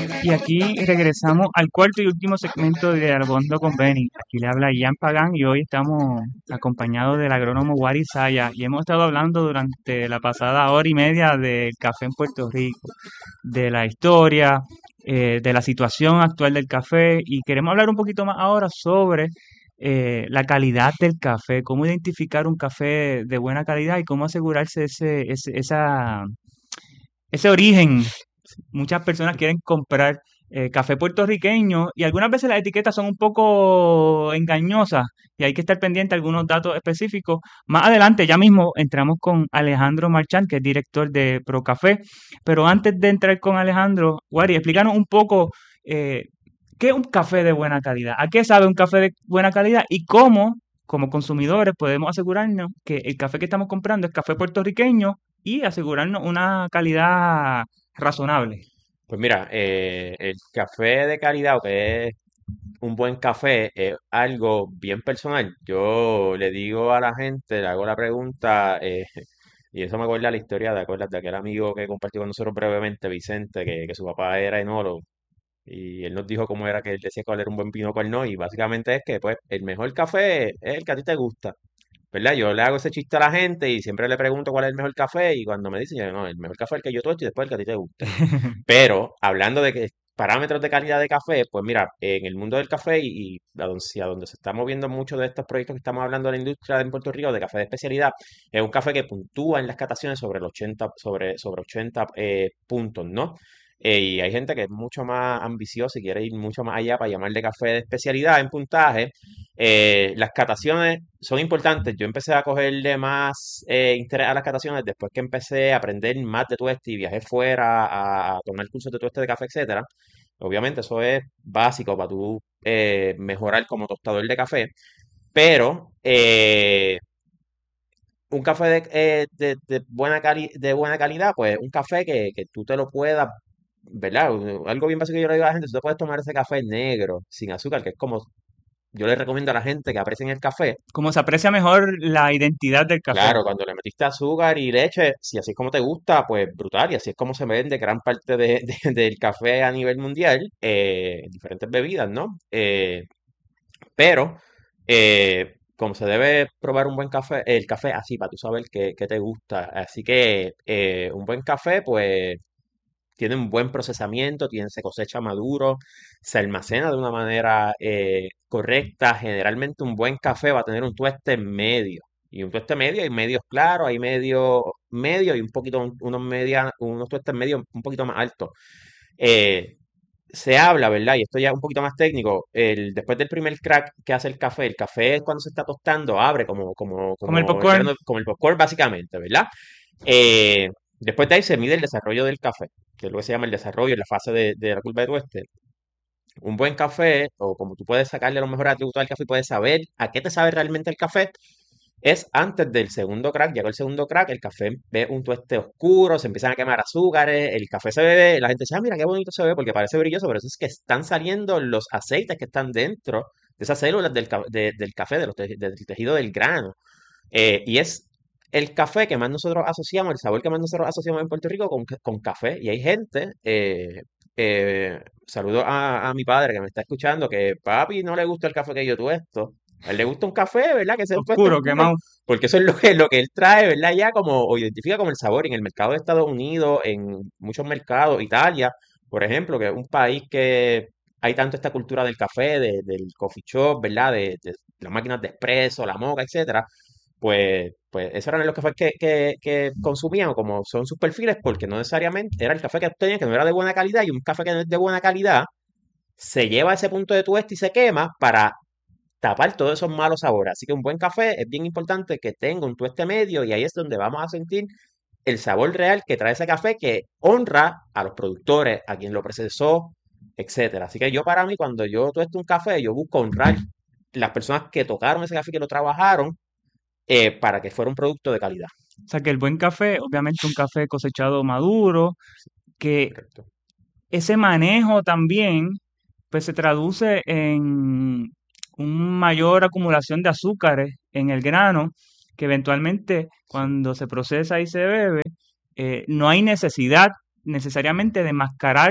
Y aquí regresamos al cuarto y último segmento de Dialogando con Benny. Aquí le habla Ian Pagán y hoy estamos acompañados del agrónomo Wari Saya y hemos estado hablando durante la pasada hora y media del café en Puerto Rico, de la historia, de la situación actual del café y queremos hablar un poquito más ahora sobre la calidad del café, cómo identificar un café de buena calidad y cómo asegurarse ese origen. Muchas personas quieren comprar café puertorriqueño y algunas veces las etiquetas son un poco engañosas y hay que estar pendiente de algunos datos específicos. Más adelante, ya mismo, entramos con Alejandro Marchán, que es director de Procafé. Pero antes de entrar con Alejandro, Wari, explícanos un poco eh, qué es un café de buena calidad, a qué sabe un café de buena calidad y cómo, como consumidores, podemos asegurarnos que el café que estamos comprando es café puertorriqueño y asegurarnos una calidad razonable. Pues mira, el café de calidad o que es un buen café es algo bien personal. Yo le digo a la gente, le hago la pregunta, y eso me acuerda la historia, ¿te acuerdas de aquel amigo que compartió con nosotros brevemente, Vicente, que su papá era enólogo? Y él nos dijo cómo era que él decía cuál era un buen vino, cuál no, y básicamente es que pues el mejor café es el que a ti te gusta. ¿Verdad? Yo le hago ese chiste a la gente y siempre le pregunto cuál es el mejor café y cuando me dicen, yo, no, el mejor café es el que yo tosto y después el que a ti te guste. Pero hablando de que parámetros de calidad de café, pues mira, en el mundo del café y a donde se está moviendo mucho de estos proyectos que estamos hablando de la industria en Puerto Rico de café de especialidad, es un café que puntúa en las cataciones sobre el 80, sobre 80 puntos, ¿no? Y hay gente que es mucho más ambiciosa y quiere ir mucho más allá para llamarle café de especialidad en puntaje. Las cataciones son importantes. Yo empecé a cogerle más interés a las cataciones después que empecé a aprender más de tueste y viajé fuera a tomar cursos de tueste de café, etcétera. Obviamente eso es básico para tú mejorar como tostador de café, pero un café de buena calidad, pues un café que tú te lo puedas, ¿verdad? Algo bien básico que yo le digo a la gente, tú te puedes tomar ese café negro, sin azúcar, que es como yo le recomiendo a la gente que aprecien el café. Como se aprecia mejor la identidad del café. Claro, cuando le metiste azúcar y leche, si así es como te gusta, pues brutal, y así es como se vende gran parte del café a nivel mundial, en diferentes bebidas, ¿no? Pero, como se debe probar un buen café, el café así, para tú saber qué te gusta. Así que un buen café, pues tiene un buen procesamiento, se cosecha maduro, se almacena de una manera correcta. Generalmente un buen café va a tener un tueste medio. Y un tueste medio, hay medios claros, hay medio y un poquito, unos tuestes medios un poquito más altos. Eh, Se habla, ¿verdad? Y esto ya es un poquito más técnico. Después del primer crack que hace el café cuando se está tostando abre Como el popcorn. como el popcorn básicamente, ¿verdad? Eh, Después de ahí se mide el desarrollo del café, que es lo que se llama el desarrollo en la fase de la curva de tueste. Un buen café, o como tú puedes sacarle los mejores atributos al café y puedes saber a qué te sabe realmente el café, es antes del segundo crack. Llegó el segundo crack, el café ve un tueste oscuro, se empiezan a quemar azúcares, el café se bebe, la gente dice, ah, mira qué bonito se ve porque parece brilloso, pero eso es que están saliendo los aceites que están dentro de esas células del café, del tejido del grano. Y es el café que más nosotros asociamos, el sabor que más nosotros asociamos en Puerto Rico con café. Y hay gente, saludo a mi padre que me está escuchando, que papi no le gusta el café que yo tuesto. A él le gusta un café, ¿verdad? Que sea un tueste Oscuro, oscuro, quemado. porque eso es lo que él trae, ¿verdad? Ya como, o identifica como el sabor en el mercado de Estados Unidos, en muchos mercados, Italia, por ejemplo, que es un país que hay tanto esta cultura del café, del coffee shop, ¿verdad? De las máquinas de espresso, la moca, etcétera. Pues esos eran los cafés que consumían, como son sus perfiles, porque no necesariamente era el café que obtenían, que no era de buena calidad, y un café que no es de buena calidad se lleva a ese punto de tueste y se quema para tapar todos esos malos sabores. Así que un buen café es bien importante que tenga un tueste medio y ahí es donde vamos a sentir el sabor real que trae ese café que honra a los productores, a quien lo procesó, etcétera. Así que yo para mí, cuando yo tuesto un café, yo busco honrar las personas que tocaron ese café, que lo trabajaron, para que fuera un producto de calidad. O sea que el buen café, obviamente un café cosechado maduro, que Correcto. ese manejo también pues se traduce en una mayor acumulación de azúcares en el grano, que eventualmente Sí, cuando se procesa y se bebe, no hay necesidad necesariamente de mascararlo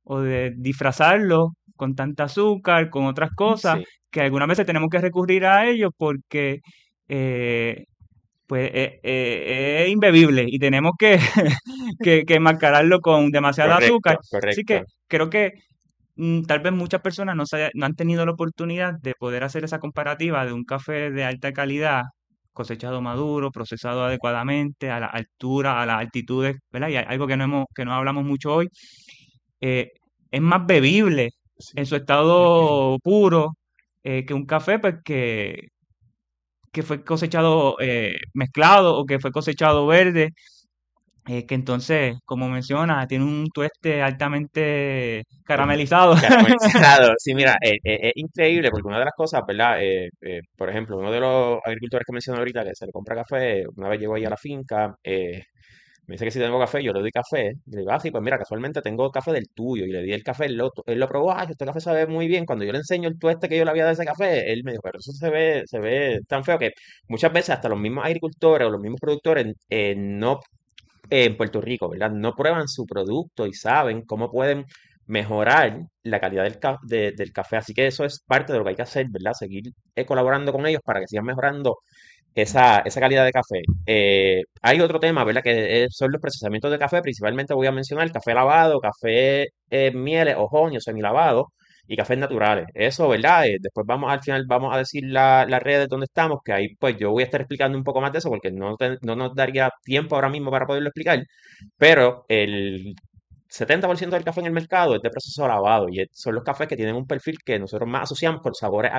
o de disfrazarlo con tanta azúcar, con otras cosas, Sí, que algunas veces tenemos que recurrir a ellos porque eh, pues es imbebible y tenemos que, que enmascararlo con demasiado azúcar. correcto, Así que correcto. creo que tal vez muchas personas no han tenido la oportunidad de poder hacer esa comparativa de un café de alta calidad, cosechado maduro, procesado adecuadamente, a la altura, a las altitudes, ¿verdad? Y algo que no hablamos mucho hoy, eh, es más bebible Sí. en su estado puro que un café pues, que fue cosechado mezclado o que fue cosechado verde, que entonces, como menciona, tiene un tueste altamente caramelizado. Caramelizado. Sí, mira, es increíble porque una de las cosas, ¿verdad? Por ejemplo, uno de los agricultores que mencioné ahorita que se le compra café, una vez llegó ahí a la finca, me dice que si tengo café, yo le doy café. Y le digo, ah, sí, pues mira, casualmente tengo café del tuyo. Y le di el café, él lo probó, ah, este café sabe muy bien. Cuando yo le enseño el tueste que yo le había dado de ese café, él me dijo, pero eso se ve tan feo que muchas veces hasta los mismos agricultores o los mismos productores no en Puerto Rico, ¿verdad? No prueban su producto y saben cómo pueden mejorar la calidad del café. Así que eso es parte de lo que hay que hacer, ¿verdad? Seguir colaborando con ellos para que sigan mejorando esa calidad de café. Hay otro tema, ¿verdad? Que son los procesamientos de café. Principalmente voy a mencionar café lavado, café en mieles o joños semilavado y cafés naturales. Eso, ¿verdad? Después al final vamos a decir las redes donde estamos, que ahí pues yo voy a estar explicando un poco más de eso porque no nos daría tiempo ahora mismo para poderlo explicar, pero el 70% del café en el mercado es de proceso lavado y son los cafés que tienen un perfil que nosotros más asociamos por sabores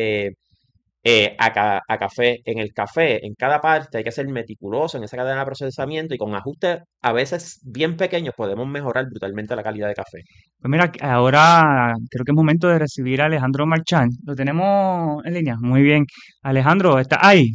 a café. En el café, en cada parte hay que ser meticuloso en esa cadena de procesamiento y con ajustes a veces bien pequeños podemos mejorar brutalmente la calidad de café. Pues mira, ahora creo que es momento de recibir a Alejandro Marchán. Lo tenemos en línea. Muy bien. Alejandro, ¿está ahí?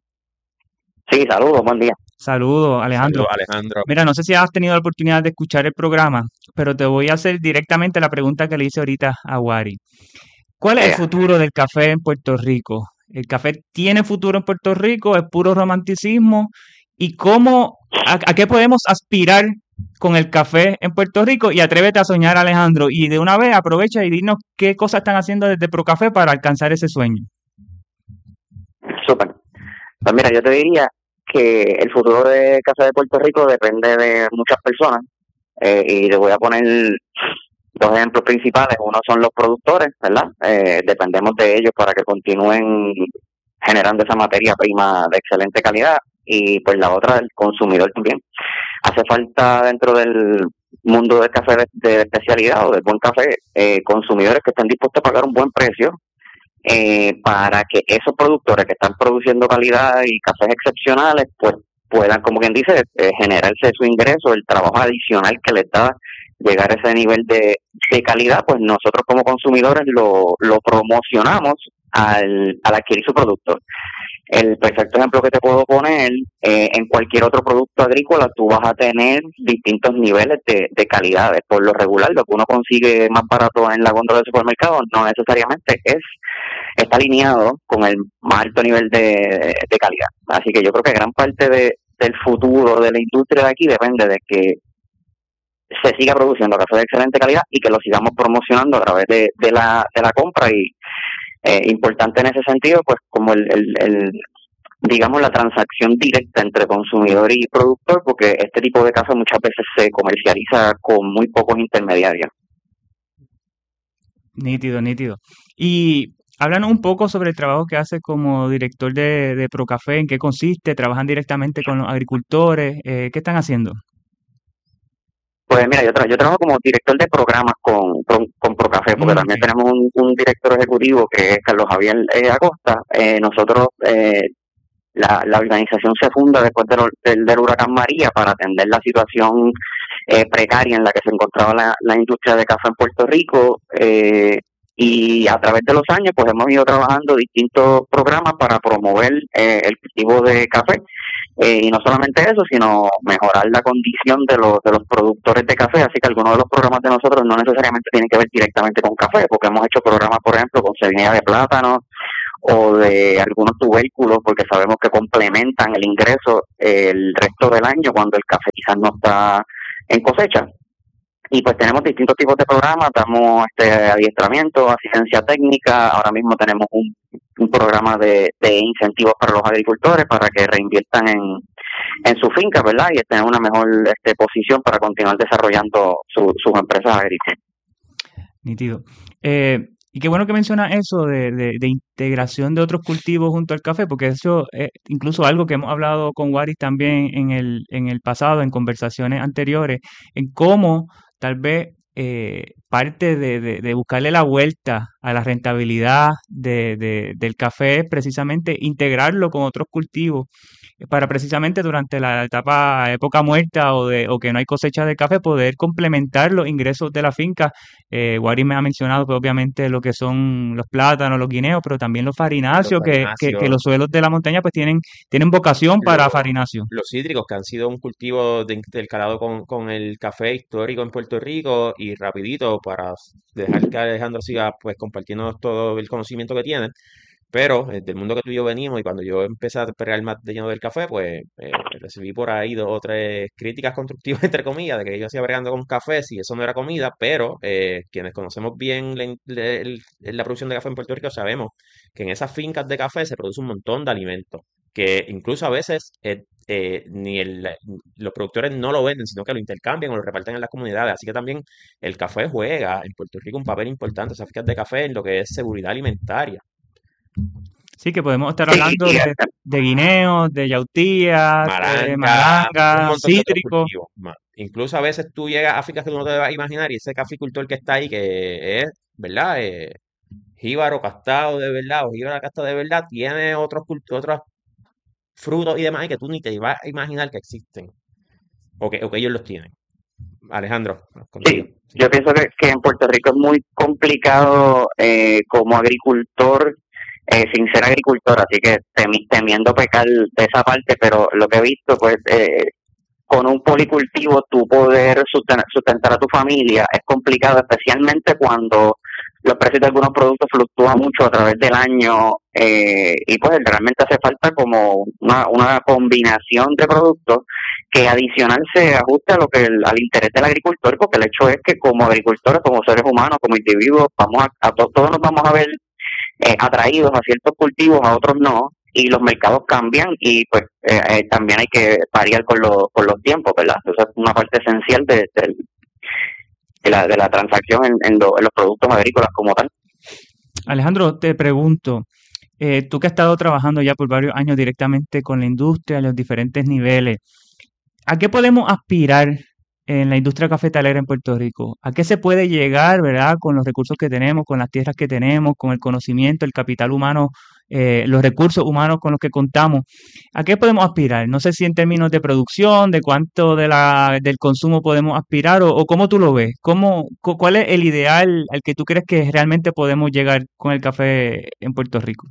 Sí, saludos, buen día. Saludos, Alejandro. Saludos, Alejandro. Mira, no sé si has tenido la oportunidad de escuchar el programa, pero te voy a hacer directamente la pregunta que le hice ahorita a Wari. ¿Cuál es el Ea, futuro del café en Puerto Rico? ¿El café tiene futuro en Puerto Rico? ¿Es puro romanticismo? ¿Y a qué podemos aspirar con el café en Puerto Rico? Y atrévete a soñar, Alejandro. Y de una vez aprovecha y dinos qué cosas están haciendo desde Procafé para alcanzar ese sueño. súper. Pues mira, yo te diría que el futuro de Café de Puerto Rico depende de muchas personas y le voy a poner dos ejemplos principales. Uno son los productores, ¿verdad? Dependemos de ellos para que continúen generando esa materia prima de excelente calidad y pues la otra, el consumidor también. Hace falta dentro del mundo del café de especialidad o del buen café, consumidores que estén dispuestos a pagar un buen precio para que esos productores que están produciendo calidad y cafés excepcionales, pues puedan, como quien dice, generarse su ingreso, el trabajo adicional que les da llegar a ese nivel de calidad, pues nosotros como consumidores lo promocionamos al adquirir su producto. El perfecto ejemplo que te puedo poner, en cualquier otro producto agrícola tú vas a tener distintos niveles de calidades. Por lo regular, lo que uno consigue más barato en la góndola del supermercado no necesariamente está alineado con el más alto nivel de calidad. Así que yo creo que gran parte del futuro de la industria de aquí depende de que se siga produciendo café de excelente calidad y que lo sigamos promocionando a través de la compra y importante en ese sentido, pues como digamos, la transacción directa entre consumidor y productor, porque este tipo de café muchas veces se comercializa con muy pocos intermediarios. Nítido, nítido. Y háblanos un poco sobre el trabajo que hace como director de Procafé, en qué consiste, trabajan directamente con los agricultores, ¿qué están haciendo? Pues mira, yo trabajo como director de programas con Procafé, porque Ok. también tenemos un director ejecutivo que es Carlos Javier Acosta. Nosotros la organización se funda después del huracán María para atender la situación precaria en la que se encontraba la industria de café en Puerto Rico. Y a través de los años, pues hemos ido trabajando distintos programas para promover el cultivo de café. Y no solamente eso, sino mejorar la condición de los productores de café. Así que algunos de los programas de nosotros no necesariamente tienen que ver directamente con café, porque hemos hecho programas, por ejemplo, con semilla de plátano o de algunos tubérculos, porque sabemos que complementan el ingreso el resto del año cuando el café quizás no está en cosecha. Y pues tenemos distintos tipos de programas, damos adiestramiento, asistencia técnica, ahora mismo tenemos un programa de incentivos para los agricultores para que reinviertan en su finca, ¿verdad? Y estén en una mejor posición para continuar desarrollando sus empresas agrícolas. Nítido. Y qué bueno que mencionas eso de integración de otros cultivos junto al café, porque eso es incluso algo que hemos hablado con Waris también en el pasado, en conversaciones anteriores, en cómo tal vez parte de buscarle la vuelta a la rentabilidad del café es precisamente integrarlo con otros cultivos para precisamente durante la época muerta o que no hay cosecha de café, poder complementar los ingresos de la finca. Waris me ha mencionado pues, obviamente lo que son los plátanos, los guineos, pero también los Los farináceos, que farináceos, los suelos de la montaña pues tienen vocación para los, farináceos. los cítricos, que han sido un cultivo intercalado con el café histórico en Puerto Rico y rapidito para dejar que Alejandro siga pues compartiendo todo el conocimiento que tiene. Pero del mundo que tú y yo venimos, y cuando yo empecé a pegar más de lleno del café, pues recibí por ahí dos o tres críticas constructivas, entre comillas, de que yo hacía bregando con café, si eso no era comida, pero quienes conocemos bien la producción de café en Puerto Rico sabemos que en esas fincas de café se produce un montón de alimentos, que incluso a veces los productores no lo venden, sino que lo intercambian o lo reparten en las comunidades. Así que también el café juega en Puerto Rico un papel importante, esas fincas de café, en lo que es seguridad alimentaria. Sí, que podemos estar Sí, hablando de guineos, de yautías, Maranga, un maranga, montón de otros cítrico. cultivos. Incluso a veces tú llegas a fincas que tú no te vas a imaginar y ese caficultor que está ahí, que es, ¿verdad? Jíbaro castado de verdad o jíbaro castado de verdad, tiene otros frutos y demás y que tú ni te vas a imaginar que existen o que ellos los tienen. Alejandro, contigo. sí. Yo pienso que en Puerto Rico es muy complicado como agricultor, sin ser agricultor, así que temiendo pecar de esa parte, pero lo que he visto, pues, con un policultivo tú poder sustentar a tu familia es complicado, especialmente cuando los precios de algunos productos fluctúan mucho a través del año y pues realmente hace falta como una combinación de productos que adicional se ajuste a lo que al interés del agricultor, porque el hecho es que como agricultores, como seres humanos, como individuos, todos nos vamos a ver atraídos a ciertos cultivos, a otros no, y los mercados cambian y pues también hay que variar con los tiempos, ¿verdad? Esa es una parte esencial de la transacción en los productos agrícolas como tal. Alejandro, te pregunto, tú que has estado trabajando ya por varios años directamente con la industria a los diferentes niveles, ¿a qué podemos aspirar en la industria cafetalera en Puerto Rico? ¿A qué se puede llegar, verdad, con los recursos que tenemos, con las tierras que tenemos, con el conocimiento, el capital humano, los recursos humanos con los que contamos? ¿A qué podemos aspirar? No sé si en términos de producción, de cuánto del consumo podemos aspirar o cómo tú lo ves. ¿Cuál es el ideal al que tú crees que realmente podemos llegar con el café en Puerto Rico?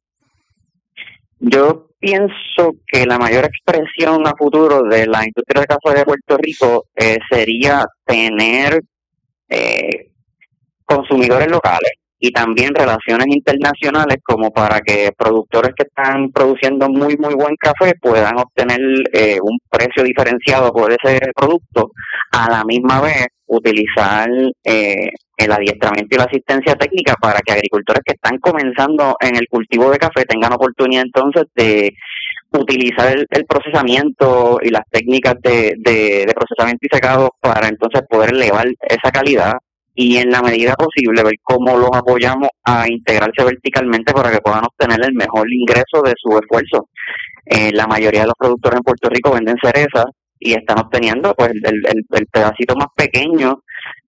Yo pienso que la mayor expresión a futuro de la industria de café de Puerto Rico sería tener consumidores locales y también relaciones internacionales como para que productores que están produciendo muy muy buen café puedan obtener un precio diferenciado por ese producto, a la misma vez utilizar el adiestramiento y la asistencia técnica para que agricultores que están comenzando en el cultivo de café tengan oportunidad entonces de utilizar el procesamiento y las técnicas de procesamiento y secado para entonces poder elevar esa calidad y en la medida posible ver cómo los apoyamos a integrarse verticalmente para que puedan obtener el mejor ingreso de su esfuerzo. La mayoría de los productores en Puerto Rico venden cerezas y están obteniendo pues el pedacito más pequeño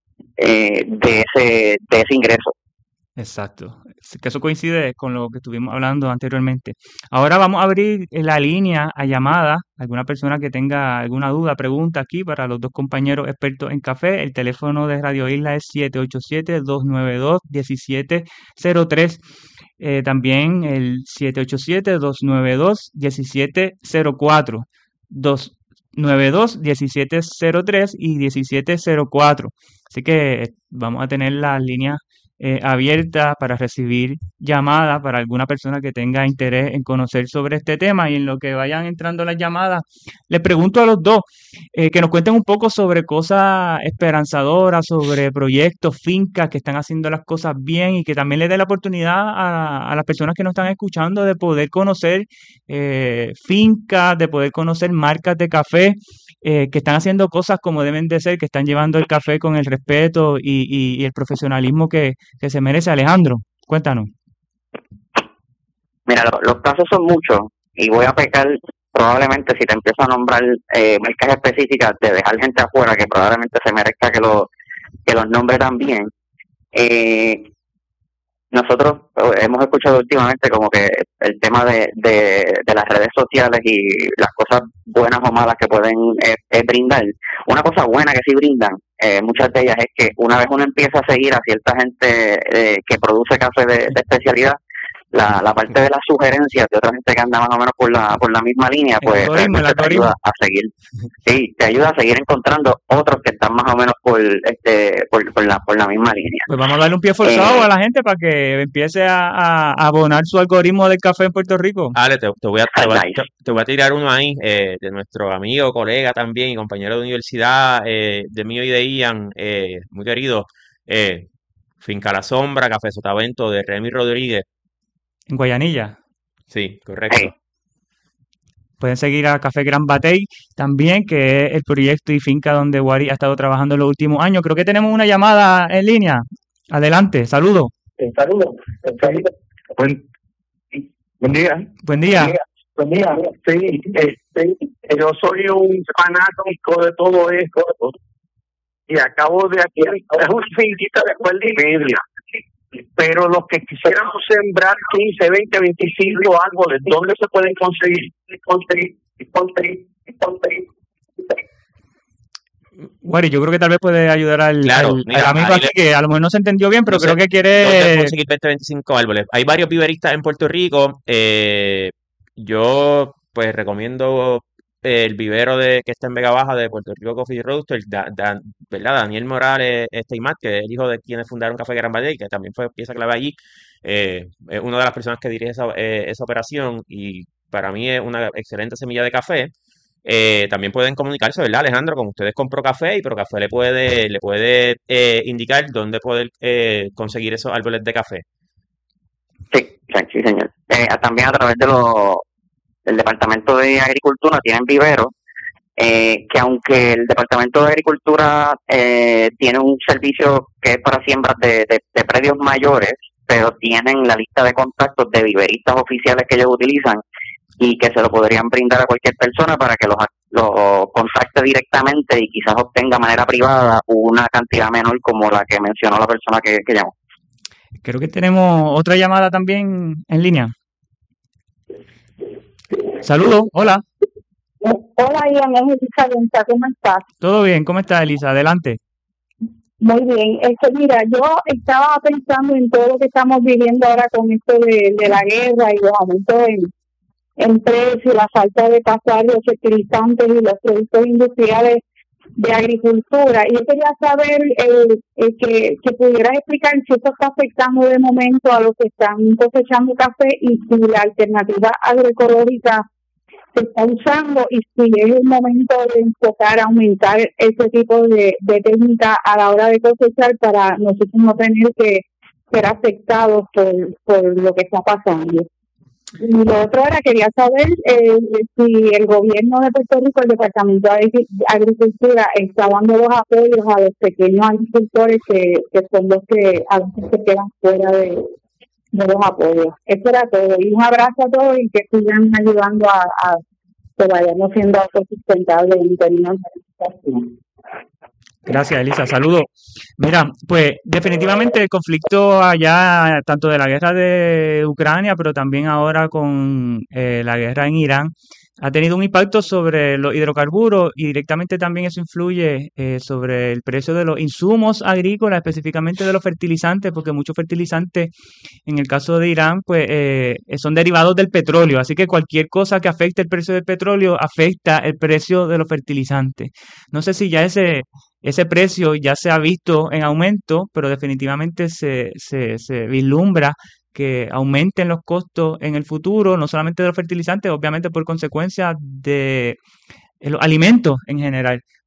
de ese ingreso. Exacto. Que eso coincide con lo que estuvimos hablando anteriormente. Ahora vamos a abrir la línea a llamada. Alguna persona que tenga alguna duda, pregunta aquí para los dos compañeros expertos en café. El teléfono de Radio Isla es 787-292-1703. También el 787-292-1704. 292-1703 y 1704. Así que vamos a tener las líneas abierta para recibir llamadas para alguna persona que tenga interés en conocer sobre este tema. Y en lo que vayan entrando las llamadas, les pregunto a los dos que nos cuenten un poco sobre cosas esperanzadoras, sobre proyectos, fincas que están haciendo las cosas bien y que también les dé la oportunidad a las personas que nos están escuchando de poder conocer fincas, de poder conocer marcas de café que están haciendo cosas como deben de ser, que están llevando el café con el respeto y el profesionalismo que se merece. Alejandro, cuéntanos. Mira, los casos son muchos y voy a pecar probablemente si te empiezo a nombrar marcas específicas de dejar gente afuera que probablemente se merezca que los nombre también. Nosotros hemos escuchado últimamente como que el tema de las redes sociales y las cosas buenas o malas que pueden brindar. Una cosa buena que sí brindan, muchas de ellas, es que una vez uno empieza a seguir a cierta gente que produce café de especialidad, la parte de las sugerencias de otra gente que anda más o menos por la misma línea, pues realmente te ayuda a seguir. Sí, te ayuda a seguir encontrando otros que están más o menos por la misma línea. Pues vamos a darle un pie forzado a la gente para que empiece a abonar su algoritmo del café en Puerto Rico. Ale, te voy a tirar uno ahí de nuestro amigo, colega también y compañero de universidad, de mío y de Ian, muy querido, Finca La Sombra, Café Sotavento de Remy Rodríguez. En Guayanilla. Sí, correcto. Pueden seguir a Café Gran Batey también, que es el proyecto y finca donde Wari ha estado trabajando en los últimos años. Creo que tenemos una llamada en línea. Adelante, saludos. Saludos. Buen día. Buen día. Buen día. Sí, yo soy un fanático de todo esto y acabo de aquí, es una finquita de cuerda y media. Pero los que quisiéramos sembrar 15, 20, 25 árboles, ¿dónde se pueden conseguir? Wari, yo creo que tal vez puede ayudar al amigo aquí que a lo mejor no se entendió bien, pero creo que quiere... ¿Dónde conseguir 20, 25 árboles? Hay varios viveristas en Puerto Rico. Yo pues recomiendo el vivero que está en Vega Baja de Puerto Rico Coffee Roaster, ¿verdad? Daniel Morales Steymat, que es el hijo de quienes fundaron Café Gran Batey, que también fue pieza clave allí. Es una de las personas que dirige esa operación y para mí es una excelente semilla de café. También pueden comunicarse, ¿verdad, Alejandro? Con ustedes compró café y Procafé le puede indicar dónde poder conseguir esos árboles de café. Sí, señor. También a través del Departamento de Agricultura tienen viveros, que aunque el Departamento de Agricultura tiene un servicio que es para siembras de predios mayores, pero tienen la lista de contactos de viveristas oficiales que ellos utilizan y que se lo podrían brindar a cualquier persona para que los contacte directamente y quizás obtenga de manera privada una cantidad menor como la que mencionó la persona que llamó. Creo que tenemos otra llamada también en línea. Saludos, hola. Hola, Ian, es Elisa, ¿cómo estás? Todo bien, ¿cómo estás, Elisa? Adelante. Muy bien. Mira, yo estaba pensando en todo lo que estamos viviendo ahora con esto de la guerra y los aumentos en precios, la falta de pasar los fertilizantes y los productos industriales de agricultura. Y yo quería saber que pudieras explicar si esto está afectando de momento a los que están cosechando café y si la alternativa agroecológica se está usando y si es el momento de enfocar a aumentar ese tipo de técnica a la hora de cosechar para nosotros no tener que ser afectados por lo que está pasando. Y lo otro era, quería saber si el gobierno de Puerto Rico, el Departamento de Agricultura, está dando los apoyos a los pequeños agricultores que son los que a veces se quedan fuera de los apoyos. Eso era todo. Y un abrazo a todos y que sigan ayudando a que vayamos siendo autosustentables en términos de agricultura. Gracias, Elisa. Saludos. Mira, pues definitivamente el conflicto allá, tanto de la guerra de Ucrania, pero también ahora con la guerra en Irán, ha tenido un impacto sobre los hidrocarburos y directamente también eso influye sobre el precio de los insumos agrícolas, específicamente de los fertilizantes, porque muchos fertilizantes, en el caso de Irán, pues son derivados del petróleo, así que cualquier cosa que afecte el precio del petróleo afecta el precio de los fertilizantes. No sé si ya ese precio ya se ha visto en aumento, pero definitivamente se vislumbra que aumenten los costos en el futuro, no solamente de los fertilizantes, obviamente por consecuencia de los alimentos en general.